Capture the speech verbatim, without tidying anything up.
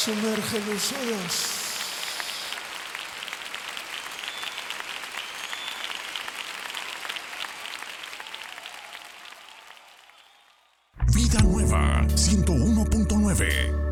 Sumerge los ojos. Vida Nueva ciento uno punto nueve.